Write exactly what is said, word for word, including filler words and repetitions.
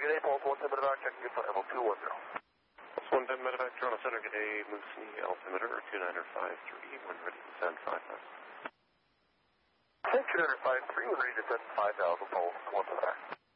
good day, Pulse one ten medevac, checking in for level two one zero. Pulse one ten medevac, Toronto Center, good day, Moosey, altimeter two nine five three, when ready to send five thousand. two nine five three, when ready to send five thousand, Pulse one medevac.